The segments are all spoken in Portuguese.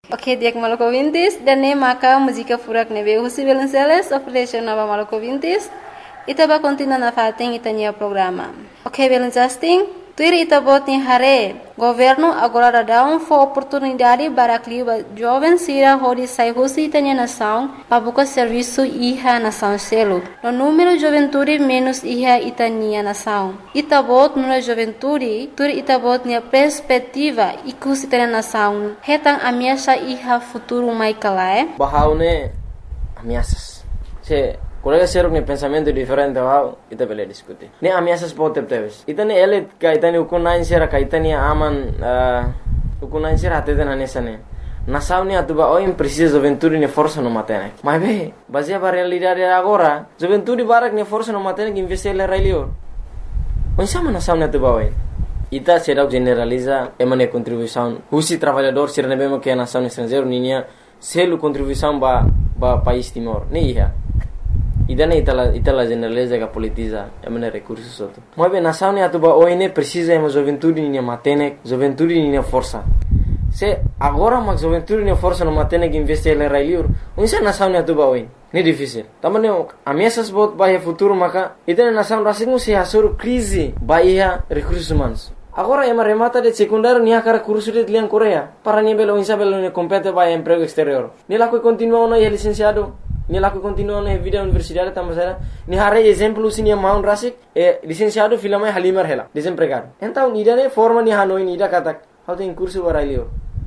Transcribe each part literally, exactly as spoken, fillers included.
Ok, dia que maluco vintis, dan ne maka música furak ne veio husi Velenceles, operation nova maluco vintis, itaba continua na fating itania programa. Ok, Velenceles, tuir itabot ni hare, governo agora dá um for oportunidade para clima jovem sira hodi sai husi itania nação, pabuka serviço iha nação selo. No número juventude menos iha itania nação. Itabot no juventude, tuir itabot ni perspectiva ikus itania nação. Hetang ameaça iha futuro mai kalae. Bahaune ameaças. Se colega seruk ni pensamento diferente wow ita bele diskuti ni ameaças pote teves ita ni ele ka ita ni ukunain sera ka ita ni aman ukunain sera ate na nesane nasau ni atuba o precisa juventude ni força no matene mas be baseia para realidade agora juventude barak ni força no matene que investir le railio onsama nasau ni atuba oi ita será generaliza emane contribuição husi trabalhador sera nebema que nação estrangeiro ninia selu contribuição ba ba país Timor ni ia idana itala itala generaliza que politiza emane recursos outro mas bem nação ni atuba oine precisa ema juventude ni matene juventude ni força se agora mas juventude ni força no matene que investir le railiur unsa nação ni atuba oine ni difícil tamane ameaças bot bahia futuro maka idana nação rasingu se hasur crise bahia recursos humanos agora ema remata de secundário ni akara curso de lian Coreia para ni belo insa belo ni compete bahia emprego exterior ni la que continua no é licenciado ni la que continua na vida universidade tamasera ni hare exemplo sinia maun rasik e licenciado filama halimar hela desempregado então ida ne forma ni hanoi ni ida katak how tem curso para lior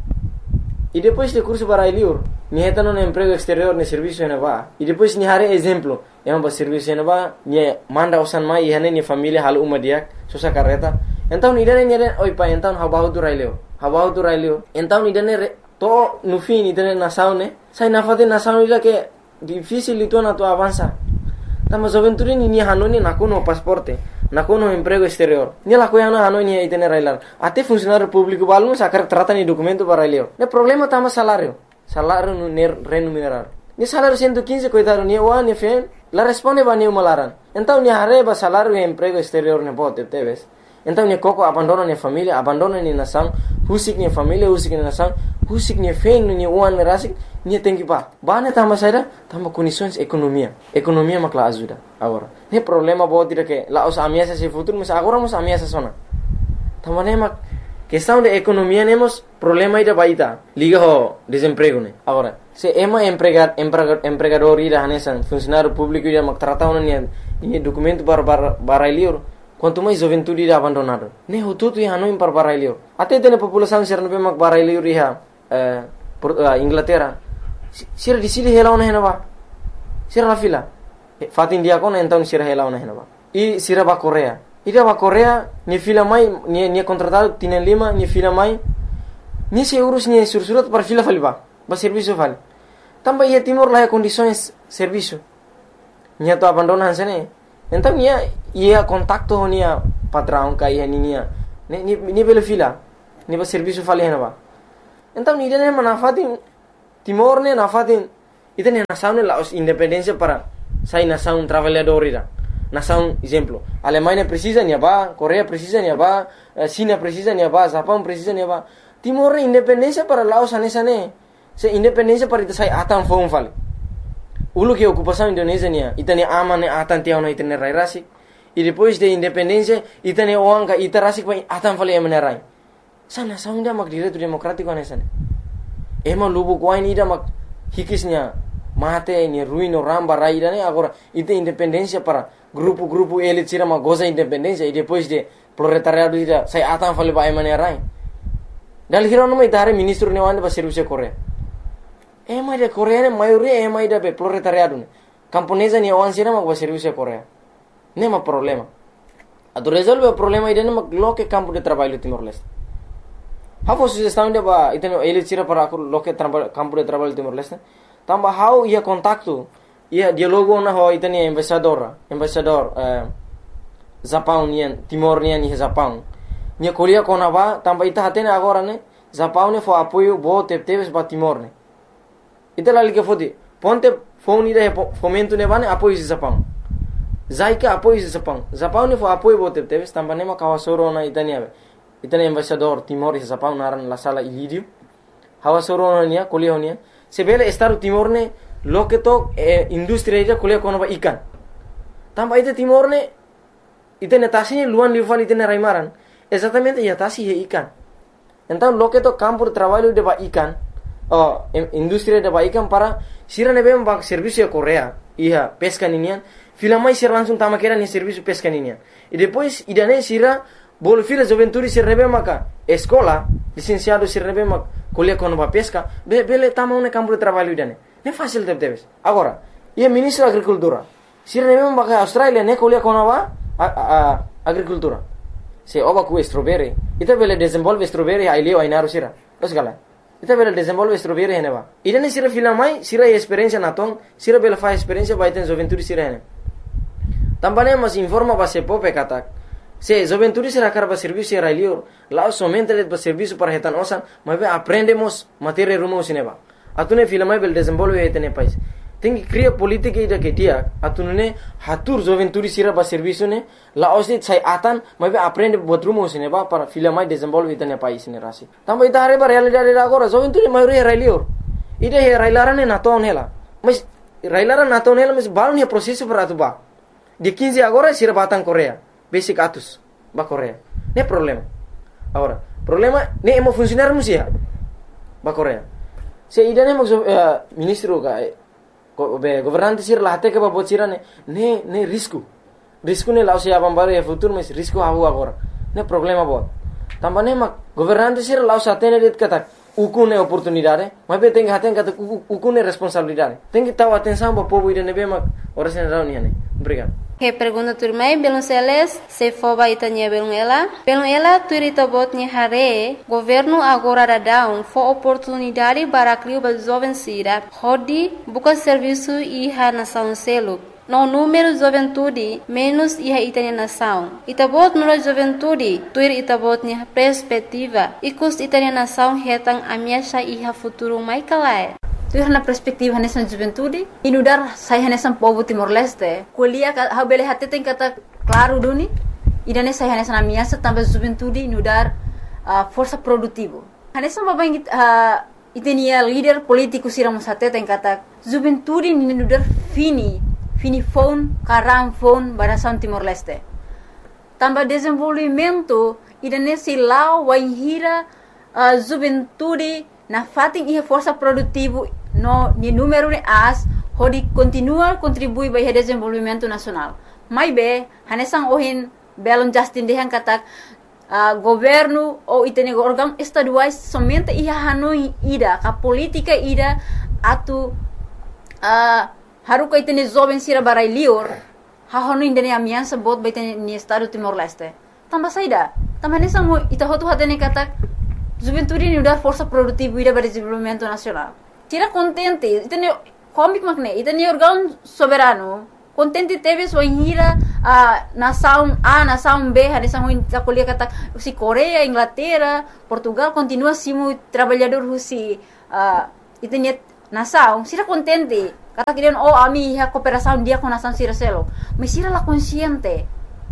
e depois de curso para lior ni heta no emprego exterior ni serviço na va e depois ni hare exemplo é um serviço na va ni manda osan mai e ni família hal uma dia sosa carreta então ida ne ni oi pa então how about to railio how about to railio então ida ne to no fim ida ne nação ne sai na fate nação ida que difícil itu na tu avança tama juventude ni ni hanoni na kono pasporte na kono emprego exterior ni la coia na hanoni aí tener railar até funcionário público balmo sacar trata ni documento para railio ne problema tama salário salário no remunerar ni salário cento e quinze coitado ni o ni fe la responde ba ni malaran então ni arreba salário e emprego exterior ne bote teves então ni coco abandona ni família abandona ni nação husik ni família husik ni nação husik ni fe ni uan rasik ni tem que pá bane tama saída tama condições economia economia makla ajuda agora ne problema bo tira que lá os ameaças se futuro mas agora os ameaças sona tama ne mak questão de economia nemos problema ida baita liga ho desemprego ne agora se ema empregar empregador ida hanesan funcionário público ida mak trata ni ni documento para para para quanto mais juventude ida abandonado ne ho tudo ia não para para lior até tem população ser não mak para lior ia Inglaterra sira di sili hela ona henaba sira la fila fat India kona então sira hela ona henaba e sira ba Coreia ida ba Coreia ni fila mai ni ni contratado tienen lima ni fila mai ni se euros ni sursurat para fila faliba ba serviço fal tamba ia Timor la condições serviço ni to abandonan sene então ia ia contacto ni patrão ka ia ni ni ni bela fila ni ba serviço fal henaba então ni dene manafatin Timor ne nafatin ita ne nação ne la independência para sai nação trabalhador ira nação exemplo Alemanha precisa ni ba Coreia precisa ni ba China precisa ni ba Japão precisa ni ba Timor ne independência para Laos anesa ne se independência para ita sai atan fon fal ulu que ocupação Indonésia ni ita ne ama ne atan tiao na ita ne rai rasik e depois de independência ita ne oanga ita rasik pa atan fal emane rai sana saunda mak direito democrático anesa ne ema lubu kuain ida mak hikisnya mate ni ruino ramba raida ne agora ite independência para grupo-grupo elit sira mak goza independência e depois de proletariado ida sai atan fale ba emane rai dal hiro no mai dare ministro ne wande ba serviço Coreia ema de Coreia ne maioria ema ida be proletariado ne camponesa ni wan sira mak ba serviço Coreia ne ma problema ado resolve o problema ida ne mak loke campo de trabalho Timor Leste how sugestão de ba iteno ele tira para loke campo de trabalho Timor Leste tamba how ia contacto ia dialogo na ho iteni embaixador embaixador eh, Japão nian Timor nian ni Japão ni kolia kona ba tamba ita hatene agora ne Japão ne fo apoio bo teves ba Timor ne ita la liga fodi ponte phone ida fomento ne bane apoio de Japão zaika apoio de Japão Japão ne fo apoio bo teves tamba ne ma kawasoro na itani ave itani embaixador Timor e Japão naran la sala Ilírio hawa soro nia kuliah nia sebele Estado Timor ne loke to eh, industri ida kuliah kono ba ikan tamba ite Timor ne ite netasi luan liuvan ite raimaran exatamente ya tasi he ikan então loke to campo de trabalho de ba ikan oh industri de ba ikan para sira nebe ba serviço Korea iya pesca ninian filamai sira langsung tama kera ni serviço pesca ninian e depois idane sira bol fila joventuri sira nebe maka escola licenciado sira nebe mak kuliah kono ba pesca be bele tama un campo de trabalho idane ne fácil de debes agora ia ministro agricultura sira nebe maka Australia ne kuliah kono ba a, a, agricultura se oba ku strawberry ita bele desenvolve strawberry ai leo ai naru sira os gala ita bele desenvolve strawberry hene ba idane sira filamai sira experiência naton sira bele fa experiência ba iten joventuri sira hene tambane mas informa ba se pope katak se joventuri sira karba serviço era leo lá somente le ba serviço para hetan osan mas aprendemos matéria rumo sineba atune filamai bele desenvolve hetene país tem que criar política ida que dia atunune hatur joventuri sira ba serviço ne la osni sai atan mas aprende botrumo sineba para filamai desenvolve hetene país ne rasi tamba ida hare ba realidade agora joventuri maioria era leo ida he railarane naton hela mas railaran naton hela mas balon he processo para atuba de quinze agora sira batan Korea basic atus ba Korea ne problema agora problema ne emo funcionar musia ba Korea se ida ne mo uh, ministro ga be governante sir la hate ke ba bocira ne ne ne risco risco ne la se abambare e futuro mas risco havu agora ne problema bot tambane ma governante sir la sa tene det kata ukune oportunidade mas be tem haten kata ukune responsabilidade tem que taw atenção ba povo ida ne be ma ora sen rauni ne obrigado. Que pergunta turmai belum seles se foba itanya belum ela belum ela turita botnya hare governo agora da down for oportunidade para criar ba jovem sira hodi buka serviço iha nação selo no número juventude menos iha itanya nação itabot no juventude tuir itabotnya perspectiva ikus itanya nação hetang amiasha iha futuro mai kalai tu na perspektiva nessa juventude inudar sai nessa povo Timor-Leste kuliah ha bele hatte tem kata claro duni idane sai nessa na minha também juventude inudar uh, força produtivo nessa baba uh, itenia líder político siram hatte tem kata juventude inudar fini fini phone karang phone barasan Timor-Leste também desenvolvimento idane si lau waihira uh, juventude na fating ia força produtivo no ni número de as hodi continua contribui para o desenvolvimento nacional mai be hanesang ohin belon justin dehan katak uh, governo ou itene órgão estaduais somente ia hanoi ida ka política ida atu uh, haruka itene jovem sira barai lior ha honu indene amiansa bot baitene ni estado Timor-Leste tamba saida tamba hanesang ita hotu hatene katak juventude ni udar força produtiva ida para desenvolvimento nacional tira contente itene comic makne itene órgão soberano contente teve sua hira a nação A nação B hanesang ita kuliah kata si Korea Inglaterra Portugal continua simu trabalhador husi uh, itene nação sira contente kata kirian oh ami ha cooperação dia com nação sira selo mas sira la consciente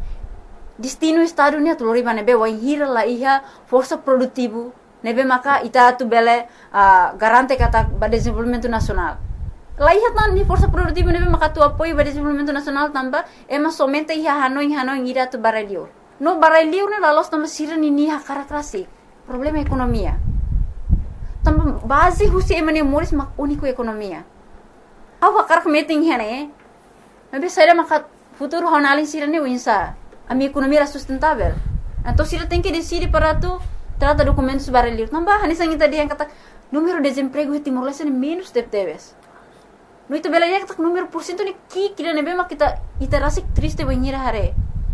destino estado ni atulori banebe wa hira la iha força produtivo nebe maka ita tu bele uh, garante kata ba desenvolvimento nacional la iha tan ni força produtivo nebe maka tu apoio ba desenvolvimento nacional tamba ema somente iha hanoi hanoi ira tu baralio no baralio ne la los tamba sira ni ni ha karakrasi problema ekonomia tamba base husi emane moris mak unico ekonomia awa karak meeting hene nebe saira maka futuro honalin sira ni winsa a minha economia era sustentável. Então, se ele tem que decidir para tu trata documentos baralhos, não vai, nessa gente dia kata número de desemprego em Timor-Leste é menos de teves. No itu bela dia kata número por cento ni ki kira nebe mak kita ita rasik triste banhira hare.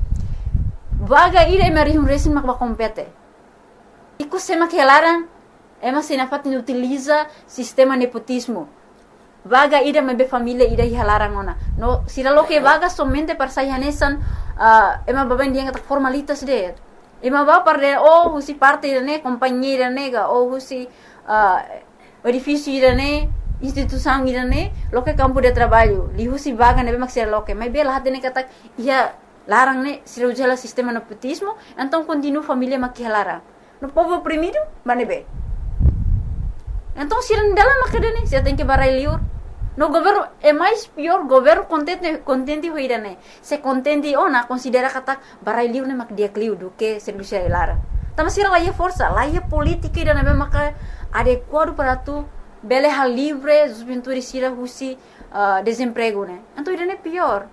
Vaga ira emari um resin mak ba compete. Iku sema que laran ema sinafat ni utiliza sistema nepotismo. Vaga ida mebe família ida hilaran ona. No sira lo que vaga somente para sai hanesan uh, ema baban dia kata formalitas de. Ema ba par de oh husi parte ne companhia nega oh husi uh, edifício ne instituição ne lo que campo de trabalho li husi vaga nebe mak sira lo que mai bela hatene kata ia larang ne sira ujala sistema nepotismo então continua família mak hilaran. No povo oprimido banebe Então, se não dela macadane, você tem que barai liur. No governo é mais pior, governo contente contente hoira né. Se contente ona considera kata barai liur né mak dia kliu do que serviço lara. Tama sira lá força, lá é política ida né maka adequado para tu bele hal livre, juventude sira husi uh, desemprego né. Então ida né pior.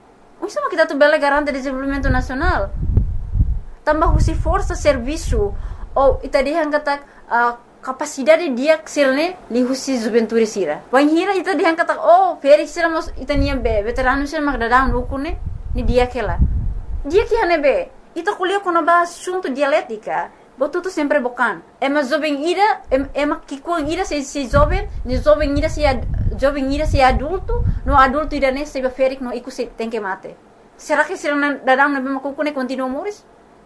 O sama kita tu bele garante desenvolvimento nacional. Tambah husi força serviço ou ita dia kata uh, capacidade dia sirne li husi juventude sira. Wan hira ita dia kata oh feri sira mos ita nia be veterano sira mak dadang ukune ni dia kela. Dia que hane be ita kuliah kono ba assunto dialética. Botu tu sempre bokan. Ema jovem ira ema kikuang ira se se jovem, ni jovem ira se jovem ira se adulto, no adulto ira ne se ferik no iku se tem que mate. Será que sira dadang na be makukune continua moris?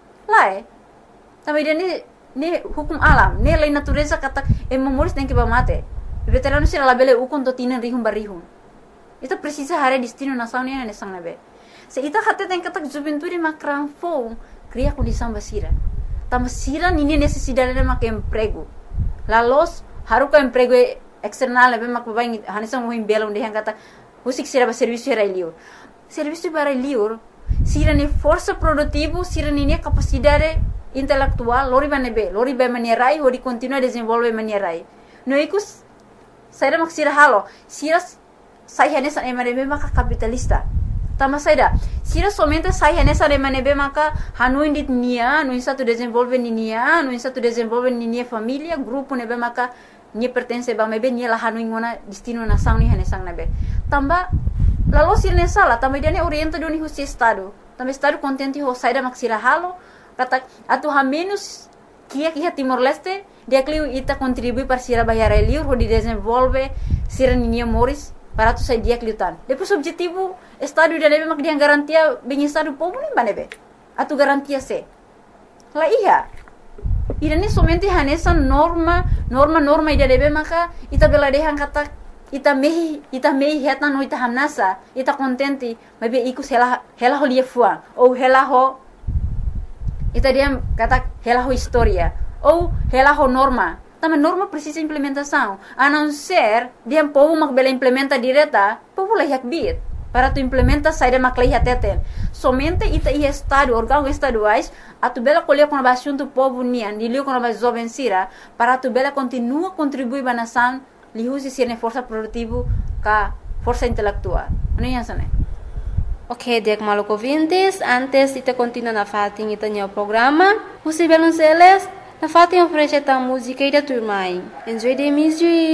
Lá é. Também ira ne ne hukum alam, ne lei natureza kata e memoris tem que ba mate. Veterano sira labele ukon to tinan rihum barihum. Ita precisa hare destino nação ne ne sang nabe. Se ita hatte tem kata juventude makran fo, cria condição basira. Tama sira nini necessidade de mak emprego. La los haruka emprego external nabe mak babai hanisang ho imbela onde han kata usik sira ba serviço era liur. Serviço para liur sira ne força produtivo, sira nini capacidade intelectual, lori banebe, lori ba manierai, lori continua desenvolve manierai. No ikus saira mak sira halo, sira sai hanesa emanebe maka capitalista. Tama saida, sira somente sai hanesa emanebe maka hanu indit nia, no insa tu desenvolve nia, no insa tu desenvolve nia família, grupo nebe maka ni pertence ba mebe ni la hanu ingona destino nação ni hanesang nebe. Tamba lalu sira ne sala, tamba dia ne orienta do ni husi estado. Tamba estado contente ho saida mak sira halo. Kata atu ha menos kia kia Timor Leste dia kliu ita contribui para sira bayar liur ho di desenvolve sira ninia moris para tu sai dia kliu tan. Depois objetivo estado dia nebe mak dia garantia bem estado povo nem banebe. Atu garantia se. La iya. Ida ni somente hanesa norma norma norma ida nebe maka ita bela dehan kata ita mehi ita mehi heta no ita hanasa ita contente mebe iku hela hela ho lia fuang ou hela ho ita dia kata hela ho história ou hela ho norma. Também norma precisa implementação. A não ser dia povo mak bela implementa direta, povo lah yak bit. Para tu implementa saída mak lah teten. Somente ita i estado órgão estaduais a tu bela colher com a assunto povo nian, dilio com a jovem sira, para tu bela continua contribuir ba nação, li usi sirne força produtivo ka força intelectual. Ano yan sana? Ok, dek maluco ouvintes, antes de continuar na fatin ita o programa, o Sibelon Celes, na fatin oferece a música e da turma. Enjoy the music!